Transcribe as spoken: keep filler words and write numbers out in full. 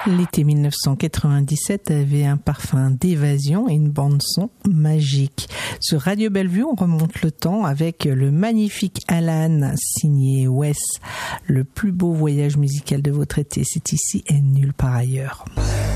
L'été mille neuf cent quatre-vingt-dix-sept avait un parfum d'évasion et une bande-son magique. Sur Radio Bellevue, on remonte le temps avec le magnifique Alan, signé Wes. Le plus beau voyage musical de votre été, c'est ici et nulle part ailleurs.